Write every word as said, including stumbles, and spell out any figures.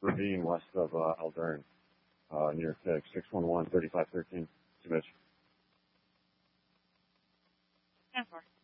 ravine west of uh, Eldern, uh, near Fig, six one one, thirty-five thirteen. To Mitch. ten four.